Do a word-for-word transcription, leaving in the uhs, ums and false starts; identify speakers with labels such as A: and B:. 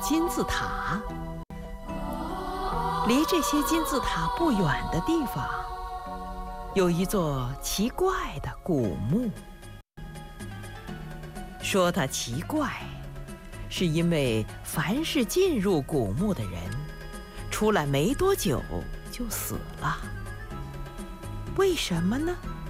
A: 金字塔。离这些金字塔不远的地方，有一座奇怪的古墓。说它奇怪，是因为凡是进入古墓的人，出来没多久就死了。为什么呢？